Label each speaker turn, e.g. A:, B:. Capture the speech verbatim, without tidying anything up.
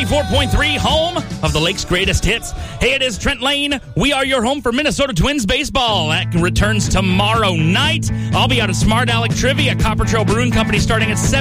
A: ninety-four point three, home of the Lake's greatest hits. Hey, it is Trent Lane. We are your home for Minnesota Twins baseball. That returns tomorrow night. I'll be out at Smart Alec Trivia at Copper Trail Brewing Company starting at seven.